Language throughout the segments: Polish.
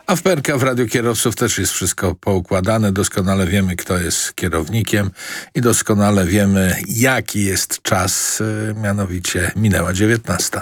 A w PRK w Radiu Kierowców też jest wszystko poukładane. Doskonale wiemy, kto jest kierownikiem i doskonale wiemy, jaki jest czas. Mianowicie minęła 19.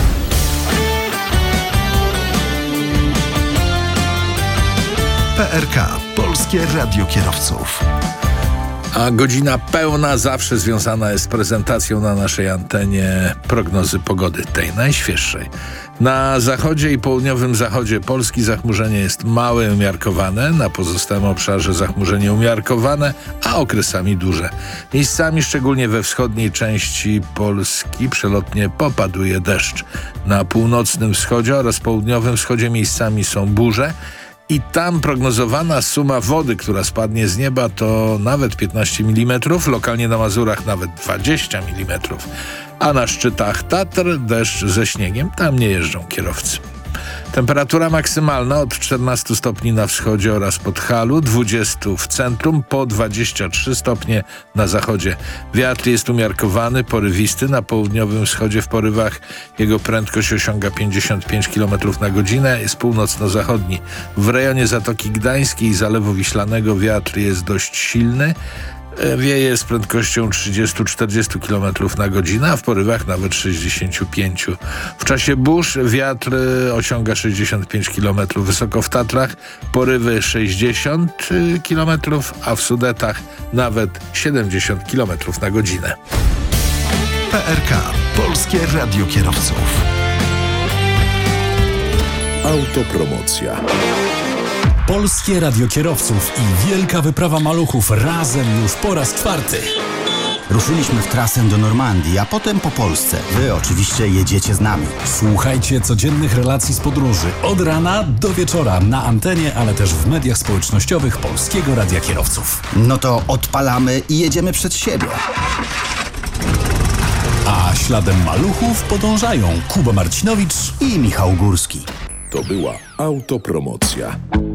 PRK, Polskie Radio Kierowców. A godzina pełna zawsze związana jest z prezentacją na naszej antenie prognozy pogody, tej najświeższej. Na zachodzie i południowym zachodzie Polski zachmurzenie jest małe, umiarkowane, na pozostałym obszarze zachmurzenie umiarkowane, a okresami duże. Miejscami, szczególnie we wschodniej części Polski, przelotnie popaduje deszcz. Na północnym wschodzie oraz południowym wschodzie miejscami są burze. I tam prognozowana suma wody, która spadnie z nieba, to nawet 15 mm, lokalnie na Mazurach nawet 20 mm. A na szczytach Tatr deszcz ze śniegiem, tam nie jeżdżą kierowcy. Temperatura maksymalna od 14 stopni na wschodzie oraz Podhalu, 20 w centrum, po 23 stopnie na zachodzie. Wiatr jest umiarkowany, porywisty. Na południowym wschodzie w porywach jego prędkość osiąga 55 km na godzinę, jest północno-zachodni. W rejonie Zatoki Gdańskiej i Zalewu Wiślanego wiatr jest dość silny. Wieje z prędkością 30-40 km na godzinę, a w porywach nawet 65. W czasie burz wiatr osiąga 65 km wysoko w Tatrach, porywy 60 km, a w Sudetach nawet 70 km na godzinę. PRK, Polskie Radio Kierowców. Autopromocja. Polskie Radio Kierowców i wielka wyprawa maluchów razem już po raz 4. Ruszyliśmy w trasę do Normandii, a potem po Polsce. Wy oczywiście jedziecie z nami. Słuchajcie codziennych relacji z podróży od rana do wieczora na antenie, ale też w mediach społecznościowych Polskiego Radia Kierowców. No to odpalamy i jedziemy przed siebie. A śladem maluchów podążają Kuba Marcinowicz I Michał Górski. To była autopromocja.